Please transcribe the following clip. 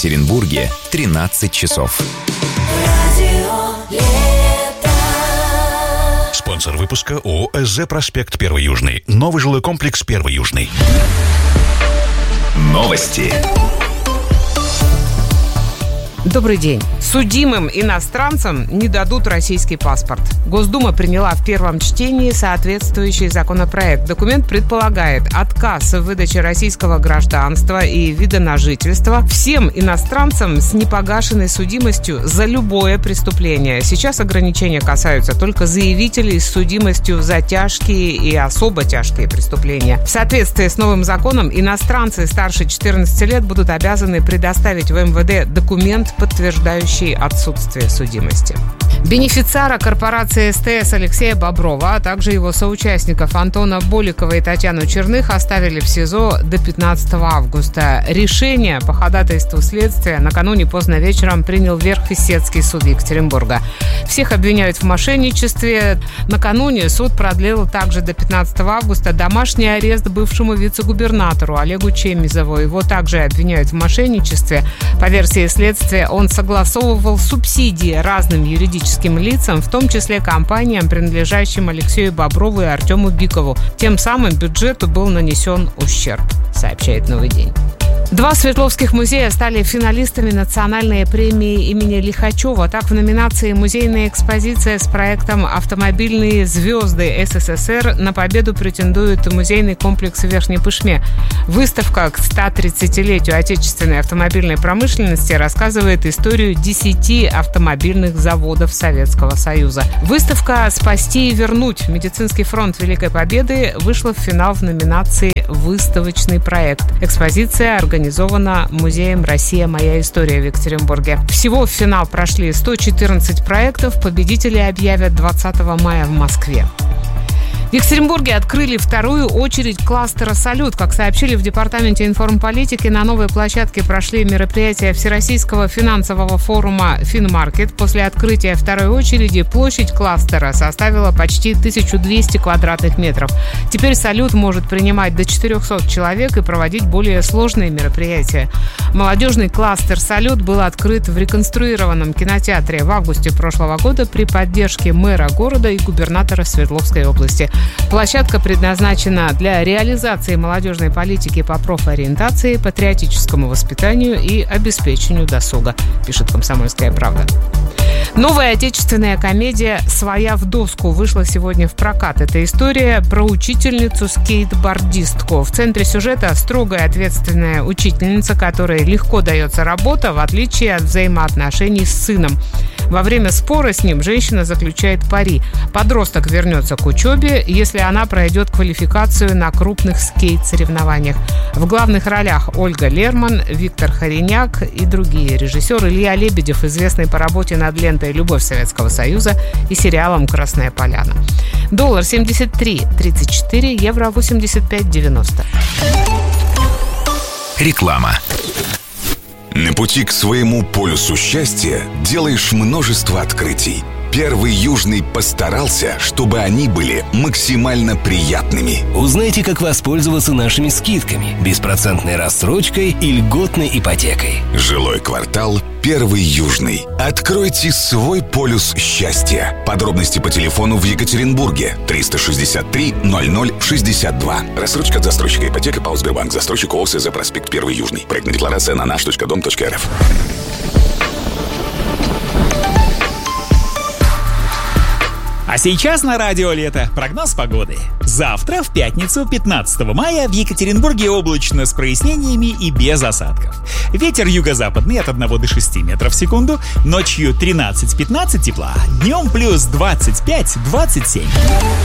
Екатеринбурге 13 часов. Спонсор выпуска ООО «СЗ Проспект 1 Южный». Новый жилой комплекс 1 Южный. Новости. Добрый день. Судимым иностранцам не дадут российский паспорт. Госдума приняла в первом чтении соответствующий законопроект. Документ предполагает отказ в выдаче российского гражданства и вида на жительство всем иностранцам с непогашенной судимостью за любое преступление. Сейчас ограничения касаются только заявителей с судимостью за тяжкие и особо тяжкие преступления. В соответствии с новым законом иностранцы старше 14 лет будут обязаны предоставить в МВД документ, подтверждающий отсутствие судимости. Бенефициара корпорации СТС Алексея Боброва, а также его соучастников Антона Боликова и Татьяну Черных оставили в СИЗО до 15 августа. Решение по ходатайству следствия накануне поздно вечером принял Верхесецкий суд Екатеринбурга. Всех обвиняют в мошенничестве. Накануне суд продлил также до 15 августа домашний арест бывшему вице-губернатору Олегу Чемизову. Его также обвиняют в мошенничестве. По версии следствия, он согласовывал субсидии разным юридическим лицам, в том числе компаниям, принадлежащим Алексею Боброву и Артему Бикову. Тем самым бюджету был нанесен ущерб, сообщает «Новый день». 2 Свердловских музея стали финалистами национальной премии имени Лихачева. Так, в номинации «Музейная экспозиция» с проектом «Автомобильные звезды СССР» на победу претендует музейный комплекс в Верхней Пышме. Выставка к 130-летию отечественной автомобильной промышленности рассказывает историю 10 автомобильных заводов Советского Союза. Выставка «Спасти и вернуть. Медицинский фронт Великой Победы» вышла в финал в номинации «Выставочный проект». Экспозиция организована музеем «Россия. Моя история» в Екатеринбурге. Всего в финал прошли 114 проектов. Победители объявят 20 мая в Москве. В Екатеринбурге открыли вторую очередь кластера «Салют». Как сообщили в Департаменте информполитики, на новой площадке прошли мероприятия Всероссийского финансового форума «Финмаркет». После открытия второй очереди площадь кластера составила почти 1200 квадратных метров. Теперь «Салют» может принимать до 400 человек и проводить более сложные мероприятия. Молодежный кластер «Салют» был открыт в реконструированном кинотеатре в августе прошлого года при поддержке мэра города и губернатора Свердловской области. Площадка предназначена для реализации молодежной политики по профориентации, патриотическому воспитанию и обеспечению досуга, пишет «Комсомольская правда». Новая отечественная комедия «Своя в доску» вышла сегодня в прокат. Это история про учительницу-скейтбордистку. В центре сюжета строгая ответственная учительница, которой легко дается работа, в отличие от взаимоотношений с сыном. Во время спора с ним женщина заключает пари. Подросток вернется к учебе, если она пройдет квалификацию на крупных скейт-соревнованиях. В главных ролях Ольга Лерман, Виктор Хореняк и другие. Режиссер Илья Лебедев, известный по работе над лентой «Любовь Советского Союза» и сериалом «Красная поляна». Доллар 73.34, евро 85.90. Реклама. На пути к своему полюсу счастья делаешь множество открытий. Первый Южный постарался, чтобы они были максимально приятными. Узнайте, как воспользоваться нашими скидками, беспроцентной рассрочкой и льготной ипотекой. Жилой квартал Первый Южный. Откройте свой полюс счастья. Подробности по телефону в Екатеринбурге 363 0062. Рассрочка от застройщика ипотека ПАО Сбербанк. Застройщик ООО «СЗ Проспект 1 Южный». Проектная декларация на nаш.дом.рф. А сейчас на радио «Лето» прогноз погоды. Завтра, в пятницу, 15 мая, в Екатеринбурге облачно с прояснениями и без осадков. Ветер юго-западный от 1 до 6 метров в секунду, ночью 13-15 тепла, днем плюс 25-27.